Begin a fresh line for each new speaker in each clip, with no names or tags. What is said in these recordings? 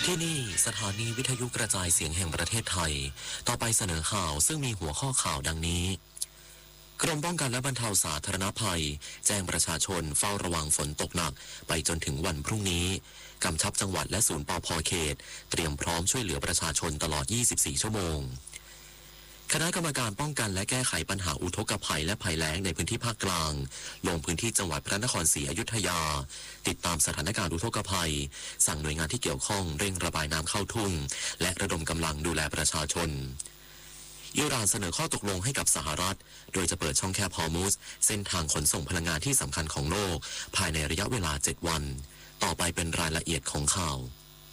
ที่นี่สถานีวิทยุกระจายเสียงแห่งประเทศไทยต่อไปเสนอข่าวซึ่งมีหัวข้อข่าวดังนี้กรมป้องกันและบรรเทาสาธารณภัยแจ้งประชาชนเฝ้าระวังฝนตกหนักไปจนถึงวันพรุ่งนี้กำชับจังหวัดและศูนย์ปภ.เขตเตรียมพร้อมช่วยเหลือประชาชนตลอด 24 ชั่วโมงคณะกรรมการป้องกันและแก้ไขปัญหาอุทกภัยและภัยแล้งในพื้นที่ภาคกลางลงพื้นที่จังหวัดพระนครศรีอยุธยาติดตามสถานการณ์อุทกภัยสั่งหน่วยงานที่เกี่ยวข้องเร่งระบายน้ำเข้าทุ่งและระดมกำลังดูแลประชาชนอิหร่านเสนอข้อตกลงให้กับสหรัฐโดยจะเปิดช่องแคบฮอร์มุซเส้นทางขนส่งพลังงานที่สำคัญของโลกภายในระยะเวลา 7 วันต่อไปเป็นรายละเอียดของข่าว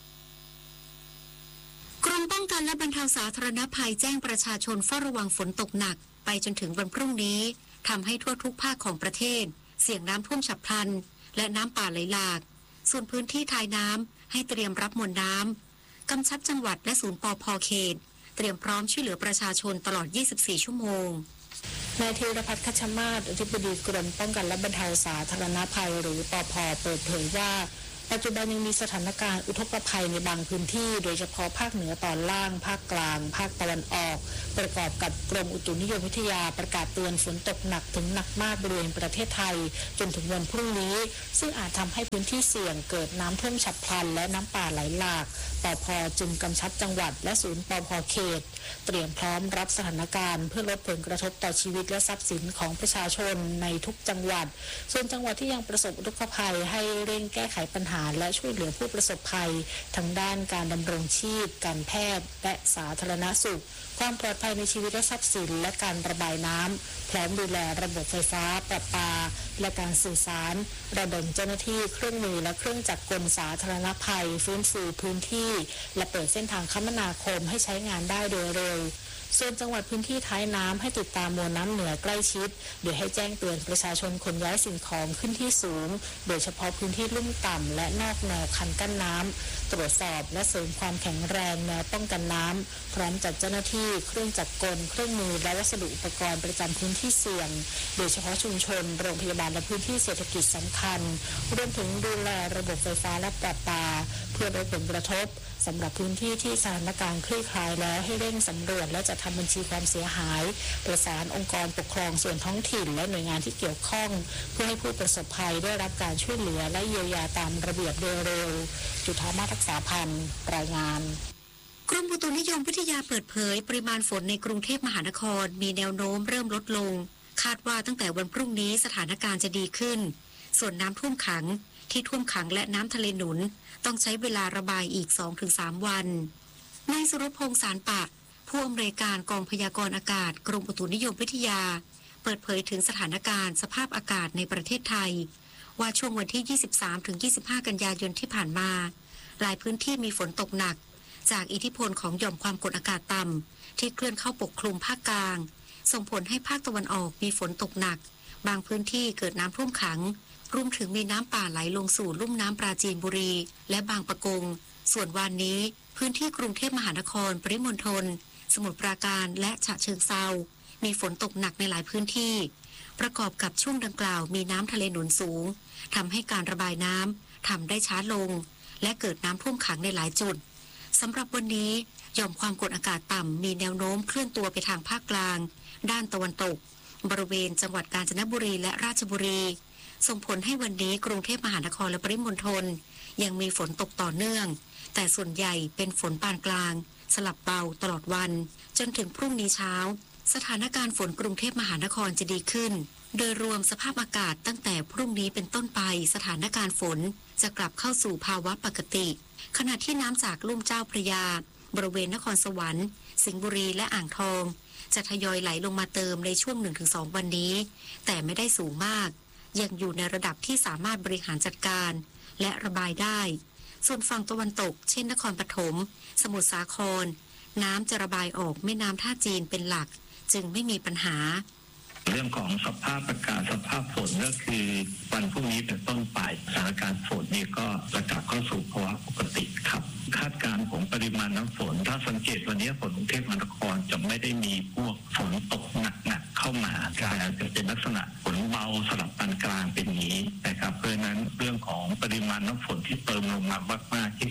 กรมป้องกันและบรรเทาสาธารณภัยแจ้งประชาชนเฝ้าระวังฝนตกหนักไปจนถึงวันพรุ่งนี้ทำให้ทั่วทุกภาคของประเทศเสี่ยงน้ำท่วมฉับพลันและน้ำป่าไหลหลากส่วนพื้นที่ท้ายน้ำให้เตรียมรับมวลน้ำกำชับจังหวัดและศูนย์ปภ.เขตเตรียมพร้อมช่วยเหลือประชาชนตลอด 24 ชั่วโมง
นายธีรพัฒน์ คัชมาศ อธิบดีกรมป้องกันและบรรเทาสาธารณภัยหรือปภ.เปิดเผยว่าปัจจุบันยังมีสถานการณ์อุทกภัยในบางพื้นที่โดยเฉพาะภาคเหนือตอนล่างภาคกลางภาคตะวันออกประกอบกับกรมอุตุนิยมวิทยาประกาศเตือนฝนตกหนักถึงหนักมากบริเวณประเทศไทยจนถึงวันพรุ่งนี้ซึ่งอาจทำให้พื้นที่เสี่ยงเกิดน้ำท่วมฉับพลันและน้ำป่าไหลหลากปภ.จึงกำชับจังหวัดและศูนย์ปภ.เขตเตรียมพร้อมรับสถานการณ์เพื่อลดผลกระทบต่อชีวิตและทรัพย์สินของประชาชนในทุกจังหวัดส่วนจังหวัดที่ยังประสบอุทกภัยให้เร่งแก้ไขปัญหาและช่วยเหลือผู้ประสบภัยทั้งด้านการดำรงชีพการแพทย์และสาธารณสุขความปลอดภัยในชีวิตและทรัพย์สินและการระบายน้ำพร้อมดูแลระบบไฟฟ้าประปาและการสื่อสารระดมเจ้าหน้าที่เครื่องมือและเครื่องจักรกลสาธารณภัยฟื้นฟูพื้นที่และเปิดเส้นทางคมนาคมให้ใช้งานได้โดยเร็วส่วนจังหวัดพื้นที่ท้ายน้ำให้ติดตามมวลน้ำเหนือใกล้ชิดโดยให้แจ้งเตือนประชาชนขนย้ายสิ่งของขึ้นที่สูงโดยเฉพาะพื้นที่ลุ่มต่ำและนอกแนวคันกั้นน้ำตรวจสอบและเสริมความแข็งแรงแนวป้องกันน้ำพร้อมจัดเจ้าหน้าที่เครื่องจักรกลเครื่องมือและวัสดุอุปกรณ์ประจำพื้นที่เสี่ยงโดยเฉพาะชุมชนโรงพยาบาลและพื้นที่เศรษฐกิจสำคัญรวมถึงดูแลระบบไฟฟ้าและประปาเพื่อลดผลกระทบสำหรับพื้นที่ที่สถานการณ์คลี่คลายแล้วให้เร่งสำรวจและจัดทำบัญชีความเสียหายประสานองค์กรปกครองส่วนท้องถิ่นและหน่วยงานที่เกี่ยวข้องเพื่อให้ผู้ประสบภัยได้รับการช่วยเหลือและเยียวยาตามระเบียบโดยเร็วจุฑามาศ รักษาพันธ์รายงาน
กรมอุตุนิยมวิทยาเปิดเผยปริมาณฝนในกรุงเทพมหานครมีแนวโน้มเริ่มลดลงคาดว่าตั้งแต่วันพรุ่งนี้สถานการณ์จะดีขึ้นส่วนน้ำท่วมขังที่ท่วมขังและน้ำทะเลหนุนต้องใช้เวลาระบายอีก 2-3 วันนายสุรพงษ์สารปะผู้อำนวยการกองพยากรณ์อากาศกรมอุตุนิยมวิทยาเปิดเผยถึงสถานการณ์สภาพอากาศในประเทศไทยว่าช่วงวันที่ 23-25 กันยายนที่ผ่านมาหลายพื้นที่มีฝนตกหนักจากอิทธิพลของหย่อมความกดอากาศต่ำที่เคลื่อนเข้าปกคลุมภาคกลางส่งผลให้ภาคตะวันออกมีฝนตกหนักบางพื้นที่เกิดน้ำท่วมขังรวมถึงมีน้ำป่าไหลลงสู่ลุ่มน้ำปราจีนบุรีและบางปะกงส่วนวันนี้พื้นที่กรุงเทพมหานครปริมณฑลสมุทรปราการและฉะเชิงเทรามีฝนตกหนักในหลายพื้นที่ประกอบกับช่วงดังกล่าวมีน้ำทะเลหนุนสูงทำให้การระบายน้ำทำได้ช้าลงและเกิดน้ำท่วมขังในหลายจุดสำหรับวันนี้หย่อมความกดอากาศต่ำมีแนวโน้มเคลื่อนตัวไปทางภาคกลางด้านตะวันตกบริเวณจังหวัดกาญจนบุรีและราชบุรีส่งผลให้วันนี้กรุงเทพมหานครและปริมณฑลยังมีฝนตกต่อเนื่องแต่ส่วนใหญ่เป็นฝนปานกลางสลับเบาตลอดวันจนถึงพรุ่งนี้เช้าสถานการณ์ฝนกรุงเทพมหานครจะดีขึ้นโดยรวมสภาพอากาศตั้งแต่พรุ่งนี้เป็นต้นไปสถานการณ์ฝนจะกลับเข้าสู่ภาวะปกติขณะที่น้ำจากลุ่มเจ้าพระยาบริเวณนครสวรรค์สิงห์บุรีและอ่างทองจะทยอยไหลลงมาเติมในช่วง 1-2 วันนี้แต่ไม่ได้สูงมากยังอยู่ในระดับที่สามารถบริหารจัดการและระบายได้ส่วนฝั่งตะวันตกเช่นนครปฐมสมุทรสาครน้ำจะระบายออกแม่น้ำท่าจีนเป็นหลักจึงไม่มีปัญหา
เรื่องของสภาพอากาศสภาพฝนก็คือวันพรุ่งนี้เป็นต้นไปสถานการณ์ฝนนี่ก็จะกลับเข้าสู่ภาวะปกติครับคาดการณ์ของปริมาณน้ำฝนถ้าสังเกตวันนี้ฝนกรุงเทพมหานครจะไม่ได้มีพวกฝนตกหนักเข้ามาแต่จะเป็นลักษณะฝนเบาสลับปานกลางเป็นอย่างนี้นะครับเพราะฉะนั้นเรื่องของปริมาณน้ำฝนที่เติมลงมามากๆที่เกิดกว่า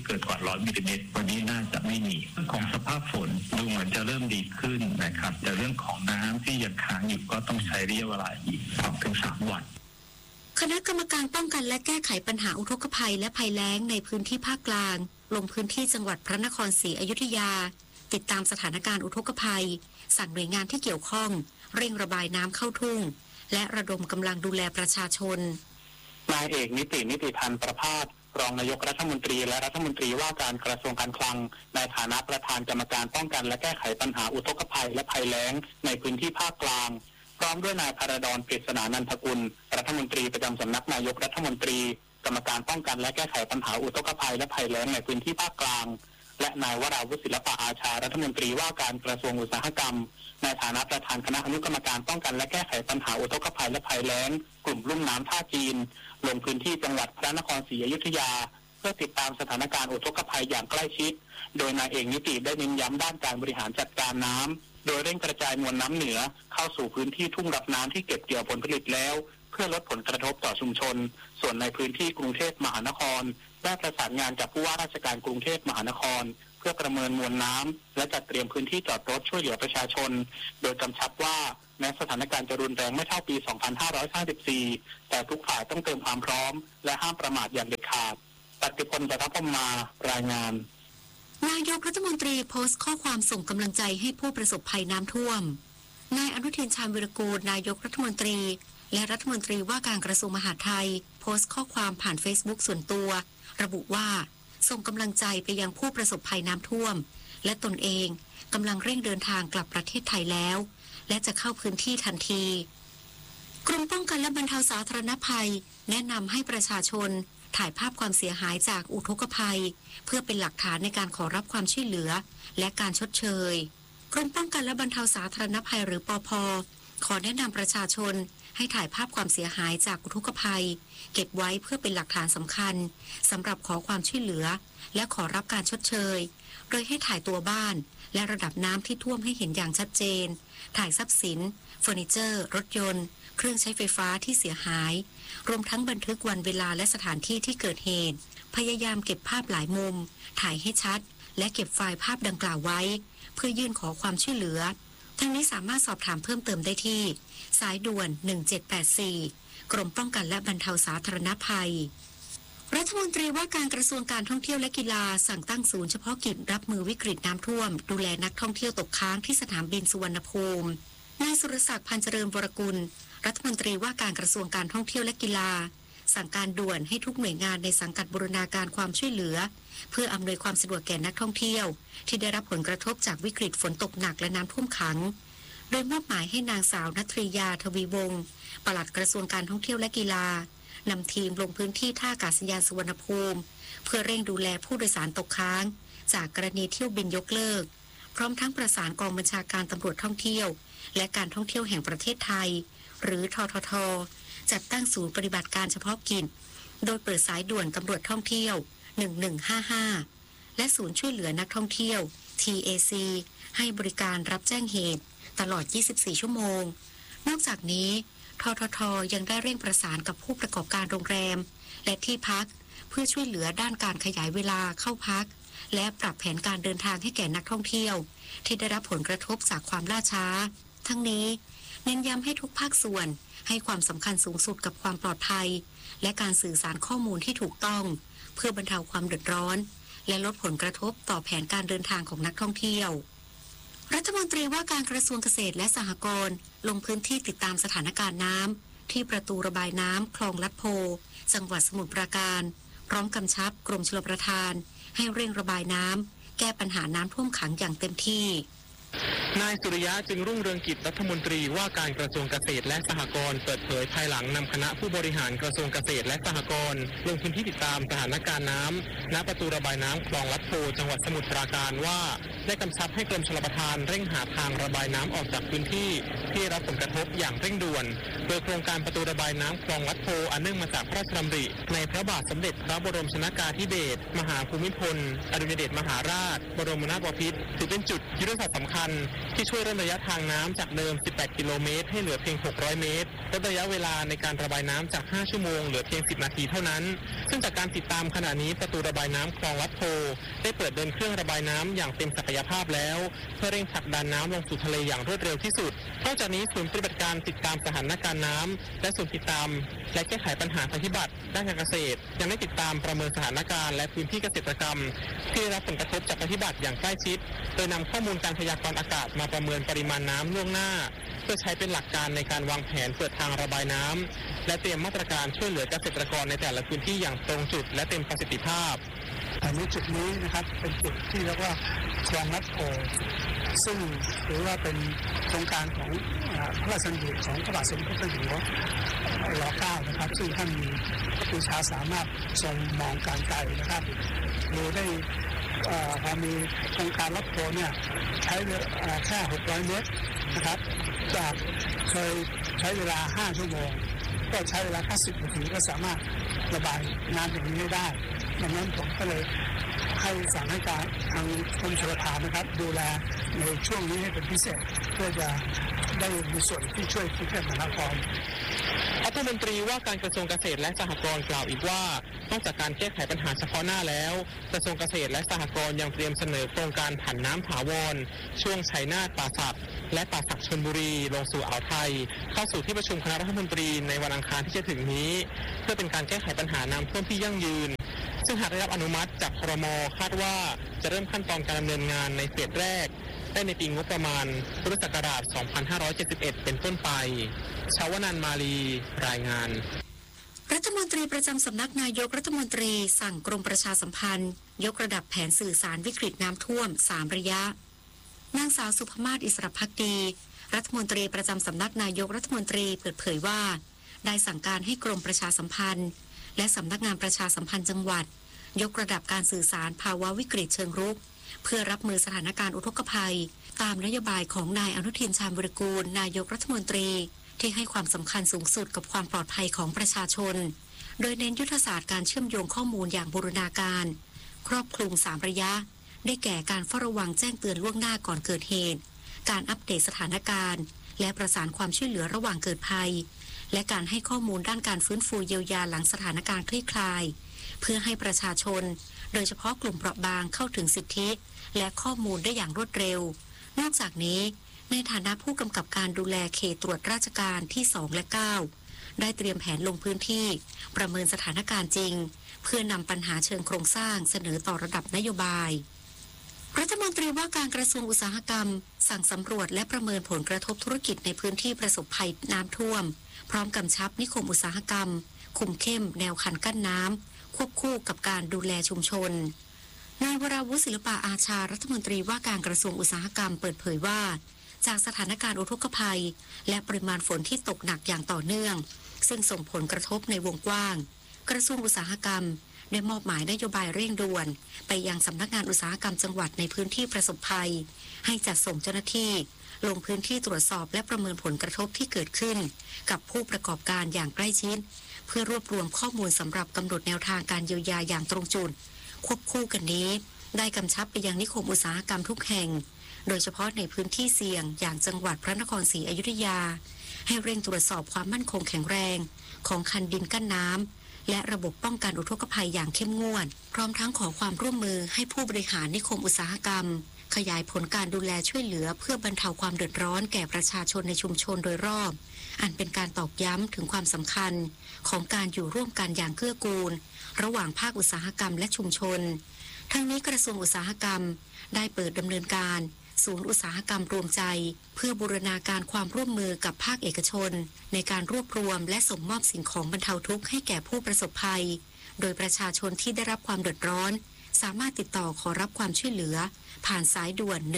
100มิลลิเมตรวันนี้น่าจะไม่มีของสภาพฝนดูเหมือนจะเริ่มดีขึ้นนะครับแต่เรื่องของน้ำที่ยังค้างอยู่ก็ต้องใช้ระยะเวลาอีก2-3 วัน
คณะกรรมการป้องกันและแก้ไขปัญหาอุทกภัยและภัยแล้งในพื้นที่ภาคกลางลงพื้นที่จังหวัดพระนครศรีอยุธยาติดตามสถานการณ์อุทกภัยสั่งหน่วยงานที่เกี่ยวข้องเร่งระบายน้ำเข้าทุ่งและระดมกำลังดูแลประชาชน
นายเอกนิติพันธ์ประภาสรองนายกรัฐมนตรีและรัฐมนตรีว่าการกระทรวงการคลังในฐานะประธานกรรมการป้องกันและแก้ไขปัญหาอุทกภัยและภัยแล้งในพื้นที่ภาคกลางพร้อมด้วยนายภารดร ปริศนานันทกุลรัฐมนตรีประจำสำนักนายกรัฐมนตรีกรรมการป้องกันและแก้ไขปัญหาอุทกภัยและภัยแล้งในพื้นที่ภาคกลางและนายวราวุฒิศิลปะอาชารัฐมนตรีว่าการกระทรวงอุตสาหกรรมในฐานะประธานคณะอนุกรรมการป้องกันและแก้ไขปัญหาอุทกภัยและภัยแล้งกลุ่มลุ่มน้ำท่าจีนลงพื้นที่จังหวัดพระนครศรีอยุธยาเพื่อติดตามสถานการณ์อุทกภัยอย่างใกล้ชิดโดยนายเอกนิติได้เน้นย้ำด้านการบริหารจัดการน้ำโดยเร่งกระจายมวลน้ำเหนือเข้าสู่พื้นที่ทุ่งรับน้ำที่เก็บเกี่ยวผลผลิตแล้วเพื่อลดผลกระทบต่อชุมชนส่วนในพื้นที่กรุงเทพมหานครได้ประสานงานกับผู้ว่าราชการกรุงเทพมหานครเพื่อประเมินมวลน้ำและจัดเตรียมพื้นที่จอดรถช่วยเหลือประชาชนโดยกำชับว่าแม้สถานการณ์จะรุนแรงไม่เท่าปี 2554 แต่ทุกฝ่ายต้องเตรียมความพร้อมและห้ามประมาทอย่างเด็ดขาดปฏิพล จันทพรมารายงาน
นายกรัฐมนตรีโพสต์ข้อความส่งกำลังใจให้ผู้ประสบภัยน้ำท่วมนายอนุทินชาญวิรากูลนายกรัฐมนตรีและรัฐมนตรีว่าการกระทรวงมหาดไทยโพสต์ข้อความผ่าน Facebook ส่วนตัวระบุว่าส่งกำลังใจไปยังผู้ประสบภัยน้ำท่วมและตนเองกำลังเร่งเดินทางกลับประเทศไทยแล้วและจะเข้าพื้นที่ทันทีกรมป้องกันและบรรเทาสาธารณภัยแนะนำให้ประชาชนถ่ายภาพความเสียหายจากอุทกภัยเพื่อเป็นหลักฐานในการขอรับความช่วยเหลือและการชดเชยกรมป้องกันและบรรเทาสาธารณภัยหรือปภ.ขอแนะนำประชาชนให้ถ่ายภาพความเสียหายจากอุทกภัยเก็บไว้เพื่อเป็นหลักฐานสำคัญสำหรับขอความช่วยเหลือและขอรับการชดเชยโดยให้ถ่ายตัวบ้านและระดับน้ำที่ท่วมให้เห็นอย่างชัดเจนถ่ายทรัพย์สินเฟอร์นิเจอร์รถยนต์เครื่องใช้ไฟฟ้าที่เสียหายรวมทั้งบันทึกวันเวลาและสถานที่ที่เกิดเหตุพยายามเก็บภาพหลายมุมถ่ายให้ชัดและเก็บไฟล์ภาพดังกล่าวไว้เพื่อยื่นขอความช่วยเหลือทั้งนี้สามารถสอบถามเพิ่มเติมได้ที่สายด่วน1784กรมป้องกันและบรรเทาสาธารณภัยรัฐมนตรีว่าการกระทรวงการท่องเที่ยวและกีฬาสั่งตั้งศูนย์เฉพาะกิจรับมือวิกฤตน้ำท่วมดูแลนักท่องเที่ยวตกค้างที่สนามบินสุวรรณภูมินายสุรศักดิ์พันเจริญวรกุลรัฐมนตรีว่าการกระทรวงการท่องเที่ยวและกีฬาสั่งการด่วนให้ทุกหน่วยงานในสังกัดบูรณาการความช่วยเหลือเพื่ออำนวยความสะดวกแก่นักท่องเที่ยวที่ได้รับผลกระทบจากวิกฤตฝนตกหนักและน้ำท่วมขังโดยมอบหมายให้นางสาวณัฐรียาทวีวงศ์ปลัดกระทรวงการท่องเที่ยวและกีฬานำทีมลงพื้นที่ท่าอากาศยานสุวรรณภูมิเพื่อเร่งดูแลผู้โดยสารตกค้างจากกรณีเที่ยวบินยกเลิกพร้อมทั้งประสานกองบัญชาการตำรวจท่องเที่ยวและการท่องเที่ยวแห่งประเทศไทยหรือททท.จัดตั้งศูนย์ปฏิบัติการเฉพาะกิจโดยเปิดสายด่วนตำรวจท่องเที่ยว1155และศูนย์ช่วยเหลือนักท่องเที่ยว TAC ให้บริการรับแจ้งเหตุตลอด24ชั่วโมงนอกจากนี้ททท.ยังได้เร่งประสานกับผู้ประกอบการโรงแรมและที่พักเพื่อช่วยเหลือด้านการขยายเวลาเข้าพักและปรับแผนการเดินทางให้แก่นักท่องเที่ยวที่ได้รับผลกระทบจากความล่าช้าทั้งนี้เน้นย้ำให้ทุกภาคส่วนให้ความสำคัญสูงสุดกับความปลอดภัยและการสื่อสารข้อมูลที่ถูกต้องเพื่อบรรเทาความเดือดร้อนและลดผลกระทบต่อแผนการเดินทางของนักท่องเที่ยวรัฐมนตรีว่าการกระทรวงเกษตรและสหกรณ์ลงพื้นที่ติดตามสถานการณ์น้ำที่ประตูระบายน้ำคลองลัดโพจังหวัดสมุทรปราการพร้อมกำชับกรมชลประทานให้เร่งระบายน้ำแก้ปัญหาน้ำท่วมขังอย่างเต็มที่
นายสุริยะจึงรุ่งเรืองกิจรัฐมนตรีว่าการกระทรวงเกษตรและสหกรณ์เปิดเผยภายหลังนำคณะผู้บริหารกระทรวงเกษตรและสหกรณ์ลงพื้นที่ติดตามสถานการณ์น้ำณประตูระบายน้ำคลองลัดโพจังหวัดสมุทรปราการว่าได้กำชับให้กรมชลประทานเร่งหาทางระบายน้ำออกจากพื้นที่ที่รับผลกระทบอย่างเร่งด่วนโดยโครงการประตูระบายน้ำคลองลัดโพอันเนื่องมาจากพระราชดำริในพระบาทสมเด็จพระบรมชนกาธิเบศรมหาภูมิพลอดุลยเดชมหาราชบรมนาถบพิตรถือเป็นจุดยุทธศาสตร์สำคัญที่ช่วยลดระยะทางน้ำจากเดิม18กิโลเมตรให้เหลือเพียง600เมตร
ลดระยะเวลาในการระบายน้ำจาก5ชั่วโมงเหลือเพียง10นาทีเท่านั้นซึ่งจากการติดตามขณะนี้ประตูระบายน้ำคลองวัดโพได้เปิดเดินเครื่องระบายน้ำอย่างเต็มศักยภาพแล้วเพื่อเร่งผลักดันน้ำลงสู่ทะเลอย่างรวดเร็วที่สุดนอกจากนี้ศูนย์ปฏิบัติการติดตามสถานการณ์น้ำและศูนย์ติดตามและแก้ไขปัญหาภัยพิบัติด้านการเกษตรยังได้ติดตามประเมินสถานการณ์และพื้นที่เกษตรกรรมที่ได้รับผลกระทบจากภัยพิบัติอย่างใกล้ชิดโดยนำข้อมูลการพยากรณ์อากาศมาประเมินปริมาณน้ำล่วงหน้าเพื่อใช้เป็นหลักการในการวางแผนเปิดทางระบายน้ำและเตรียมมาตรการช่วยเหลือเกษตรกรในแต่ละพื้นที่อย่างตรงจุดและเต็มประสิทธิภาพ
อันนี้จุดนี้นะครับเป็นจุดที่เรียกว่าคลองวัดโพซึ่งถือว่าเป็นโครงการของพระราชดำริของพระบาทสมเด็จพระเจ้าอยู่หัวร.9 นะครับซึ่งท่านมีปรีชาสามารถทรงมองการไกลนะครับโดยได้พอมีโครงการวัดโพเนี่ยใช้แค่600เมตรนะครับจากเคยใช้เวลา5ชั่วโมงก็ใช้เวลาแค่10นาทีก็สามารถระบายน้ำอย่างนี้ได้ดังนั้นผมก็เลยให้สั่งให้การทางกรมชลประทานนะครับดูแลในช่วงนี้ให้เป็นพิเศษเพื่อจะได้มีส่วนที่ช่วยกรุงเทพมหานคร
รัฐมนตรีว่าการกระทรวงเกษตรและสหกรณ์กล่าวอีกว่านอกจากการแก้ไขปัญหาเฉพาะหน้าแล้วกระทรวงเกษตรและสหกรณ์ยังเตรียมเสนอโครงการผันน้ำถาวรช่วงชัยนาทป่าสักและป่าสักชลบุรีลงสู่อ่าวไทยเข้าสู่ที่ประชุมคณะรัฐมนตรีในวันอังคารที่จะถึงนี้เพื่อเป็นการแก้ไขปัญหาน้ำท่วมที่ยั่งยืนซึ่งหากได้รับอนุมัติจากครม.คาดว่าจะเริ่มขั้นตอนการดำเนินงานในเฟสแรกได้ในปีงบประมาณพุทธศักราช 2571 เป็นต้นไปชาวนันท์มาลีรายงาน
รัฐมนตรีประจำสำนักนายกรัฐมนตรีสั่งกรมประชาสัมพันธ์ยกระดับแผนสื่อสารวิกฤตน้ำท่วม3ระยะนางสาวสุภมาศ อิสระภักดีรัฐมนตรีประจำสำนักนายกรัฐมนตรีเปิดเผยว่าได้สั่งการให้กรมประชาสัมพันธ์และสำนักงานประชาสัมพันธ์จังหวัดยกระดับการสื่อสารภาวะวิกฤตเชิงรุกเพื่อรับมือสถานการณ์อุทกภัยตามนโยบายของนายอนุทินชาญวิรากูลนายกรัฐมนตรีที่ให้ความสำคัญสูงสุดกับความปลอดภัยของประชาชนโดยเน้นยุทธศาสตร์การเชื่อมโยงข้อมูลอย่างบูรณาการครอบคลุม3ระยะได้แก่การเฝ้าระวังแจ้งเตือนล่วงหน้าก่อนเกิดเหตุการอัปเดตสถานการณ์และประสานความช่วยเหลือระหว่างเกิดภัยและการให้ข้อมูลด้านการฟื้นฟูเยียวยาหลังสถานการณ์คลี่คลายเพื่อให้ประชาชนโดยเฉพาะกลุ่มเปราะบางเข้าถึงสิทธิและข้อมูลได้อย่างรวดเร็วนอกจากนี้ในฐานะผู้กำกับการดูแลเขตตรวจราชการที่2และ9ได้เตรียมแผนลงพื้นที่ประเมินสถานการณ์จริงเพื่อนำปัญหาเชิงโครงสร้างเสนอต่อระดับนโยบายรัฐมนตรีว่าการกระทรวงอุตสาหกรรมสั่งสำรวจและประเมินผลกระทบธุรกิจในพื้นที่ประสบภัยน้ำท่วมพร้อมกำชับนิคมอุตสาหกรรมคุมเข้มแนวคันกั้นน้ำควบคู่กับการดูแลชุมชนนายวราวุฒิศิลปะอาชารัฐมนตรีว่าการกระทรวงอุตสาหกรรมเปิดเผยว่าจากสถานการณ์อุทกภัยและปริมาณฝนที่ตกหนักอย่างต่อเนื่องซึ่งส่งผลกระทบในวงกว้างกระทรวงอุตสาหกรรมได้มอบหมายนโยบายเร่งด่วนไปยังสำนักงานอุตสาหกรรมจังหวัดในพื้นที่ประสบภัยให้จัดส่งเจ้าหน้าที่ลงพื้นที่ตรวจสอบและประเมินผลกระทบที่เกิดขึ้นกับผู้ประกอบการอย่างใกล้ชิดเพื่อรวบรวมข้อมูลสำหรับกำหนดแนวทางการเยียวยาอย่างตรงจุดควบคู่กันนี้ได้กำชับไปยังนิคมอุตสาหกรรมทุกแห่งโดยเฉพาะในพื้นที่เสี่ยงอย่างจังหวัดพระนครศรีอยุธยาให้เร่งตรวจสอบความมั่นคงแข็งแรงของคันดินกั้นน้ำและระบบป้องกันอุทกภัยอย่างเข้มงวดพร้อมทั้งขอความร่วมมือให้ผู้บริหารนิคมอุตสาหกรรมขยายผลการดูแลช่วยเหลือเพื่อบรรเทาความเดือดร้อนแก่ประชาชนในชุมชนโดยรอบอันเป็นการตอกย้ำถึงความสำคัญของการอยู่ร่วมกันอย่างเกื้อกูลระหว่างภาคอุตสาหกรรมและชุมชนทั้งนี้กระทรวงอุตสาหกรรมได้เปิดดำเนินการศูนย์อุตสาหกรรมรวมใจเพื่อบูรณาการความร่วมมือกับภาคเอกชนในการรวบรวมและส่งมอบสิ่งของบรรเทาทุกข์ให้แก่ผู้ประสบภัยโดยประชาชนที่ได้รับความเดือดร้อนสามารถติดต่อขอรับความช่วยเหลือผ่านสายด่วน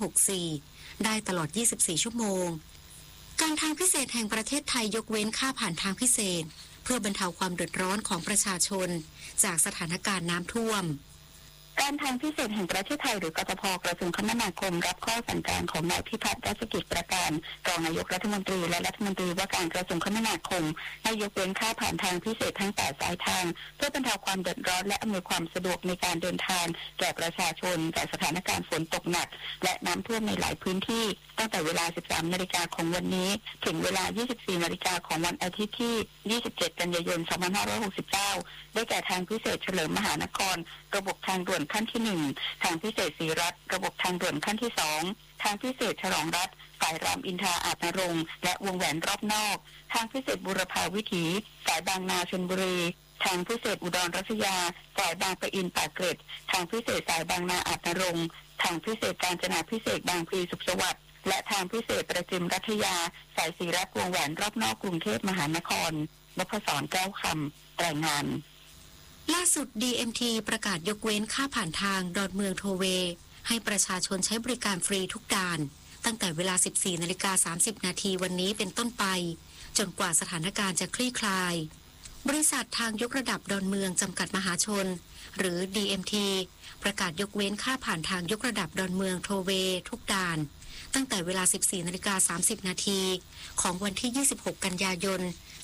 1564ได้ตลอด24ชั่วโมงการทางพิเศษแห่งประเทศไทยยกเว้นค่าผ่านทางพิเศษเพื่อบรรเทาความเดือดร้อนของประชาชนจากสถานการณ์น้ำท่วม
กการทางพิเศษแห่งประเทศไทยหรือกทพ.กระทรวงคมนาคมรับข้อสั่งการของนายพิพัฒน์รัชกิจประการรองนายกรัฐมนตรีและรัฐมนตรีว่าการกระทรวงคมนาคมให้ยกเว้นค่าผ่านทางพิเศษทั้ง8สายทางเพื่อบรรเทาความเดือดร้อนและอำนวยความสะดวกในการเดินทางแก่ประชาชนจากสถานการณ์ฝนตกหนักและน้ำท่วมในหลายพื้นที่ตั้งแต่เวลา 13 นาฬิกาของวันนี้ถึงเวลา 24 นาฬิกาของวันอาทิตย์ที่ 27 กันยายน 2569ได้แก่ทางพิเศษเฉลิมมหานครระบบทางด่วนขั้นที่ 1ทางพิเศษศรีรัตน์ระบบทางด่วนขั้นที่ 2ทางพิเศษฉลองรัฐสายรามอินทราอาจนรงค์และวงแหวนรอบนอกทางพิเศษบุรพาวิถีสายบางนาชลบุรีทางพิเศษอุดรรัชยาสายบางปะอินปากเกร็ดทางพิเศษสายบางนาอาจนรงค์ทางพิเศษกาญจนาพิเศษบางพลีสุขสวัสดิ์และทางพิเศษประจิมรัฐยาสายศรีรัตน์วงแหวนรอบนอกกรุงเทพมหานครนพศรแก้วคำรายงาน
ล่าสุด DMT ประกาศยกเว้นค่าผ่านทางดอนเมืองโทเวย์ให้ประชาชนใช้บริการฟรีทุกด่านตั้งแต่เวลา 14:30 นาทีวันนี้เป็นต้นไปจนกว่าสถานการณ์จะคลี่คลายบริษัททางยกระดับดอนเมืองจำกัดมหาชนหรือ DMT ประกาศยกเว้นค่าผ่านทางยกระดับดอนเมืองโทเวย์ทุกด่านตั้งแต่เวลา 14:30 นาทีของวันที่ 26 กันยายน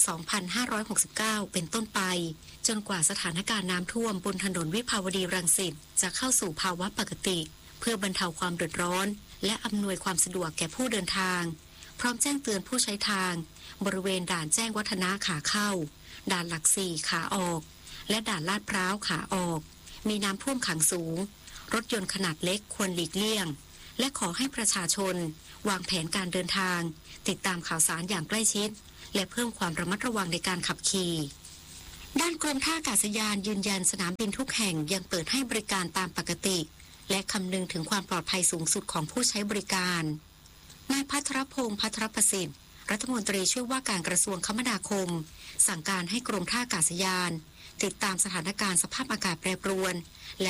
2569 เป็นต้นไปจนกว่าสถานการณ์น้ำท่วมบนถนนวิภาวดีรังสิตจะเข้าสู่ภาวะปกติเพื่อบรรเทาความเดือดร้อนและอำนวยความสะดวกแก่ผู้เดินทางพร้อมแจ้งเตือนผู้ใช้ทางบริเวณด่านแจ้งวัฒนะขาเข้าด่านหลัก4ขาออกและด่านลาดพร้าวขาออกมีน้ำท่วมขังสูงรถยนต์ขนาดเล็กควรหลีกเลี่ยงและขอให้ประชาชนวางแผนการเดินทางติดตามข่าวสารอย่างใกล้ชิดและเพิ่มความระมัดระวังในการขับขี่ด้านกรมท่าอากาศยานยืนยันสนามบินทุกแห่งยังเปิดให้บริการตามปกติและคำนึงถึงความปลอดภัยสูงสุดของผู้ใช้บริการนายภัทรพงษ์ภัทรประสิทธิ์รัฐมนตรีช่วยว่าการกระทรวงคมนาคมสั่งการให้กรมท่าอากาศยานติดตามสถานการณ์สภาพอากาศแปรปรวน